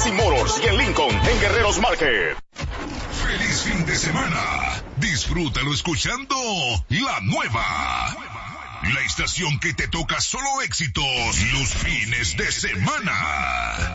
Racing Motors y en Lincoln, en Guerreros Market. ¡Feliz fin de semana! Disfrútalo escuchando La Nueva. La estación que te toca solo éxitos los fines de semana.